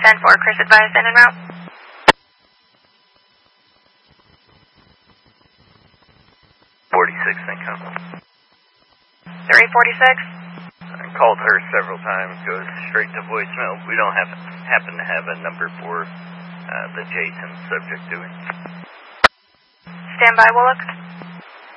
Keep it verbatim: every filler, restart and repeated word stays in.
ten four, Chris advised in and route. forty-six, thank you. three forty-six. I called her several times, goes straight to voicemail. We don't have, happen to have a number for uh, the Jason subject to it. Stand by, Willock.